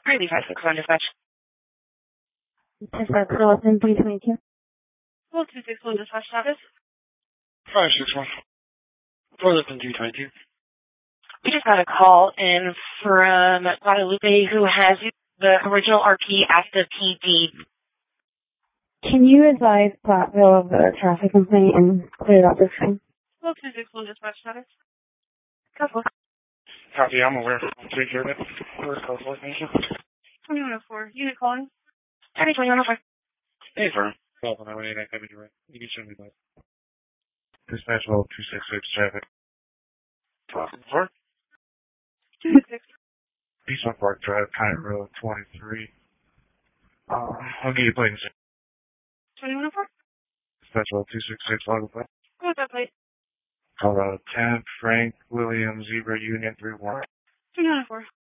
Greatly 561 dispatch. Dispatch Sullivan 322. Well, 261 dispatch status. 561. Sullivan 322. We just got a call in from Guadalupe who has the original RP at the PD. Can you advise Platteville of the traffic complaint and clear out the screen? Well, 261 dispatch status. Couple. Copy, I'm aware. I'll take care of it. Where's Coastal? Thank you. 2104. Unit calling. Copy 2104. Hey, sir. Well, I mean, I covered you right. You can show me that. Dispatch level 266 traffic. 1204. 266. Peaceful Park Drive, Pine Road 23. I'll get you plates. 2104. Dispatch level 266, log plate. What's that plate? Colorado 10, Frank William Zebra Union 31. 2104.